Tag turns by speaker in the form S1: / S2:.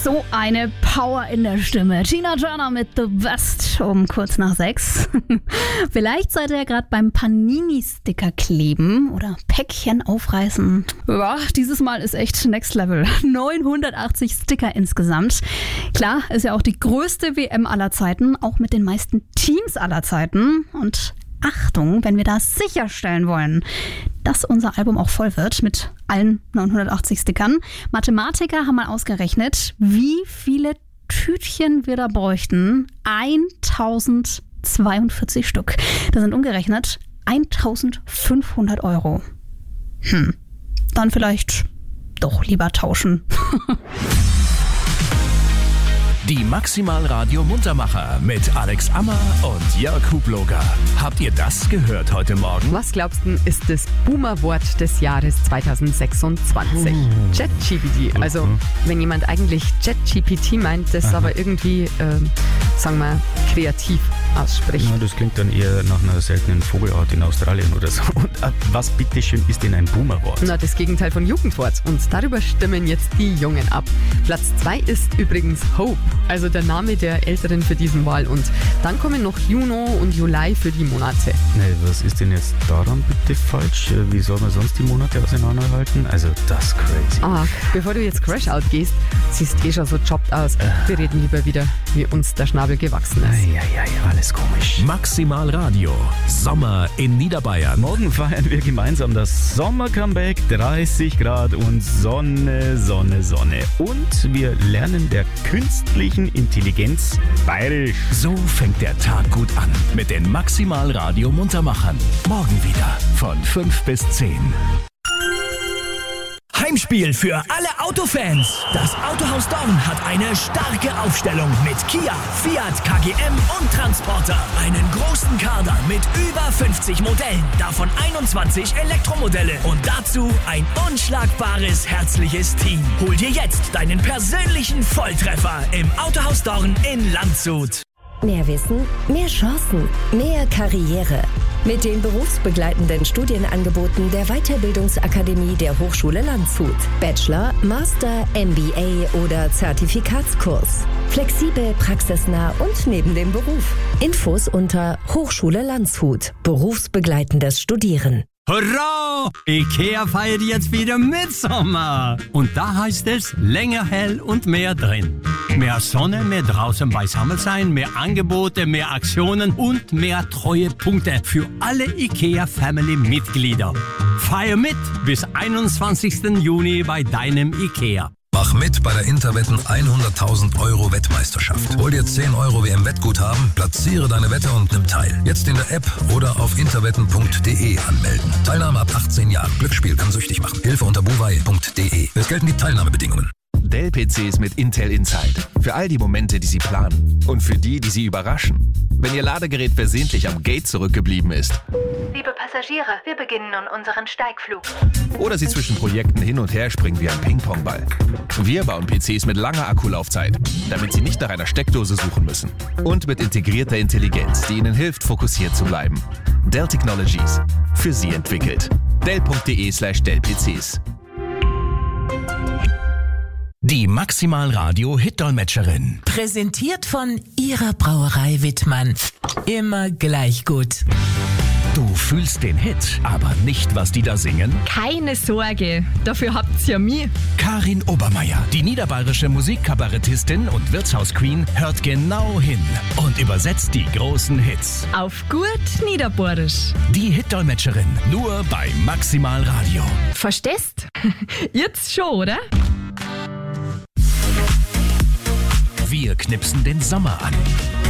S1: So eine Power in der Stimme. Tina Turner mit The Best um kurz nach 6. Vielleicht seid ihr ja gerade beim Panini-Sticker kleben oder Päckchen aufreißen. Ja, dieses Mal ist echt Next Level. 980 Sticker insgesamt. Klar, ist ja auch die größte WM aller Zeiten, auch mit den meisten Teams aller Zeiten. Und Achtung, wenn wir das sicherstellen wollen, dass unser Album auch voll wird mit allen 980 Stickern. Mathematiker haben mal ausgerechnet, wie viele Tütchen wir da bräuchten. 1042 Stück. Das sind umgerechnet 1500 Euro. Dann vielleicht doch lieber tauschen.
S2: Die Maximal Radio Muntermacher mit Alex Ammer und Jörg Hubloger. Habt ihr das gehört heute Morgen?
S3: Was glaubst du, ist das Boomer-Wort des Jahres 2026? ChatGPT. Also, wenn jemand eigentlich ChatGPT meint, das aber irgendwie, sagen wir, kreativ ausspricht.
S4: Ja, das klingt dann eher nach einer seltenen Vogelart in Australien oder so. Und was bitteschön ist denn ein Boomer-Wort?
S3: Na, das Gegenteil von Jugendwort. Und darüber stimmen jetzt die Jungen ab. Platz 2 ist übrigens Hope, also der Name der Älteren für diesen Wahl. Und dann kommen noch Juno und Juli für die Monate.
S4: Nee, was ist denn jetzt daran bitte falsch? Wie soll man sonst die Monate auseinanderhalten? Also das ist crazy.
S3: Bevor du jetzt Crash-Out gehst, siehst schon so jobbt aus. Wir reden lieber wieder, wie uns der Schnabel gewachsen ist.
S4: Ja, alles komisch.
S2: Maximal Radio. Sommer in Niederbayern.
S4: Morgen feiern wir gemeinsam das Sommer-Comeback. 30 Grad und Sonne, Sonne, Sonne. Und wir lernen der künstlichen Intelligenz bayerisch.
S2: So fängt der Tag gut an mit den Maximal Radio Muntermachern. Morgen wieder von 5 bis 10. Heimspiel für alle Autofans. Das Autohaus Dorn hat eine starke Aufstellung mit Kia, Fiat, KGM und Transporter. Einen großen Kader mit über 50 Modellen, davon 21 Elektromodelle. Und dazu ein unschlagbares, herzliches Team. Hol dir jetzt deinen persönlichen Volltreffer im Autohaus Dorn in Landshut.
S5: Mehr Wissen, mehr Chancen, mehr Karriere. Mit den berufsbegleitenden Studienangeboten der Weiterbildungsakademie der Hochschule Landshut. Bachelor, Master, MBA oder Zertifikatskurs. Flexibel, praxisnah und neben dem Beruf. Infos unter Hochschule Landshut. Berufsbegleitendes Studieren.
S6: Hurra! IKEA feiert jetzt wieder Mitsommer. Und da heißt es länger hell und mehr drin. Mehr Sonne, mehr draußen beisammen sein, mehr Angebote, mehr Aktionen und mehr Treuepunkte für alle IKEA-Family-Mitglieder. Feier mit bis 21. Juni bei deinem IKEA.
S7: Mach mit bei der Interwetten 100.000 Euro Wettmeisterschaft. Hol dir 10 Euro WM-Wettguthaben, platziere deine Wette und nimm teil. Jetzt in der App oder auf interwetten.de anmelden. Teilnahme ab 18 Jahren. Glücksspiel kann süchtig machen. Hilfe unter buwei.de. Es gelten die Teilnahmebedingungen.
S2: Dell-PCs mit Intel Inside. Für all die Momente, die Sie planen. Und für die Sie überraschen. Wenn Ihr Ladegerät versehentlich am Gate zurückgeblieben ist.
S8: Liebe Passagiere, wir beginnen nun unseren Steigflug.
S2: Oder Sie zwischen Projekten hin und her springen wie ein Ping-Pong-Ball. Wir bauen PCs mit langer Akkulaufzeit, damit Sie nicht nach einer Steckdose suchen müssen. Und mit integrierter Intelligenz, die Ihnen hilft, fokussiert zu bleiben. Dell Technologies. Für Sie entwickelt. Dell.de/Dell-PCs. Die Maximal Radio Hit-Dolmetscherin.
S9: Präsentiert von Ihrer Brauerei Wittmann. Immer gleich gut.
S2: Du fühlst den Hit, aber nicht, was die da singen?
S3: Keine Sorge, dafür habt's ja mich.
S2: Karin Obermeier, die niederbayerische Musikkabarettistin und Wirtshausqueen, hört genau hin und übersetzt die großen Hits.
S3: Auf gut Niederbayerisch.
S2: Die Hit-Dolmetscherin, nur bei Maximal Radio.
S3: Verstehst? Jetzt schon, oder?
S2: Wir knipsen den Sommer an.